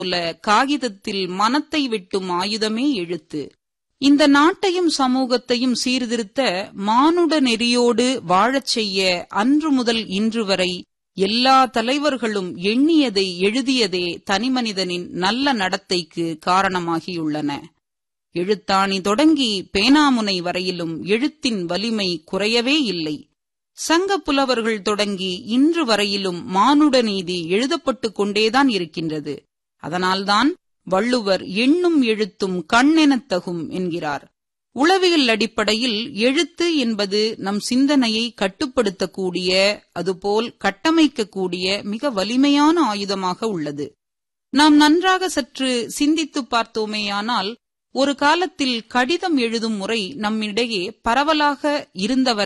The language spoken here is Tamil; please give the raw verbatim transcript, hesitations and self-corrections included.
போல காகிதத்தில் மனத்தை வெட்டும் ஆயுதமே எழுத்து. இந்த நாட்டையும் சமூகத்தையும் சீர்திருத்த, மானுட நெறியோடு வாழச் செய்ய அன்று முதல் இன்று வரை எல்லா தலைவர்களும் எண்ணியதை எழுதியதே தனிமனிதனின் நல்ல நடத்தைக்கு காரணமாகியுள்ளன. எழுத்தாணி தொடங்கி பேனாமுனை வரையிலும் எழுத்தின் வலிமை குறையவே இல்லை. சங்க புலவர்கள் தொடங்கி இன்று வரையிலும் மானுட நீதி எழுதப்பட்டு கொண்டேதான் இருக்கின்றது. அதனால்தான் வள்ளுவர் எண்ணும் எழுத்தும் கண்ணெனத் தகும் என்கிறார். உளவியல் அடிப்படையில் எழுத்து என்பது நம் சிந்தனையை கட்டுப்படுத்தக்கூடிய, அதுபோல் கட்டமைக்கக்கூடிய மிக வலிமையான ஆயுதமாக உள்ளது. நாம் நன்றாக சற்று சிந்தித்து பார்த்தோமேயானால், ஒரு காலத்தில் கடிதம் எழுதும் முறை நம்மிடையே பரவலாக இருந்தவரை